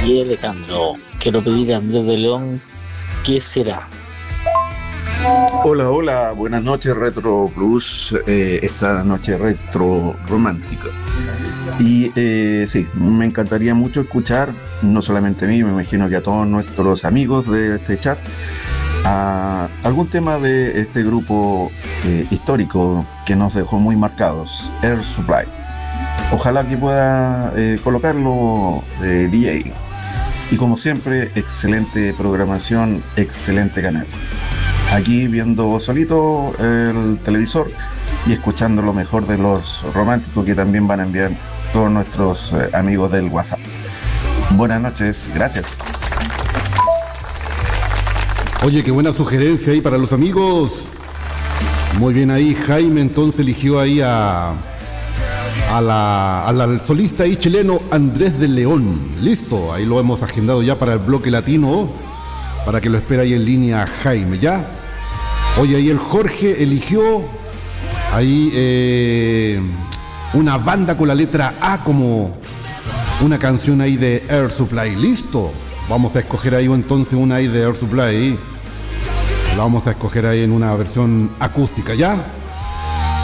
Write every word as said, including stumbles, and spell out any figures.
Y Alejandro, quiero pedir a Andrés de León, ¿qué será? Hola, hola, buenas noches Retro Plus, eh, esta noche retro romántica. Y eh, sí, me encantaría mucho escuchar, no solamente a mí, me imagino que a todos nuestros amigos de este chat, a algún tema de este grupo eh, histórico que nos dejó muy marcados, Air Supply. Ojalá que pueda eh, colocarlo eh, D J. Y como siempre, excelente programación, excelente canal. Aquí viendo solito el televisor y escuchando lo mejor de los románticos que también van a enviar todos nuestros eh, amigos del WhatsApp. Buenas noches, gracias. Oye, qué buena sugerencia ahí para los amigos. Muy bien ahí, Jaime entonces eligió ahí a, a la, a la- al solista ahí chileno Andrés de León. Listo, ahí lo hemos agendado ya para el bloque latino, para que lo espere ahí en línea Jaime, ¿ya? Oye, ahí el Jorge eligió ahí eh, una banda con la letra A como una canción ahí de Air Supply. Listo, vamos a escoger ahí entonces una ahí de Air Supply. La vamos a escoger ahí en una versión acústica, ¿ya?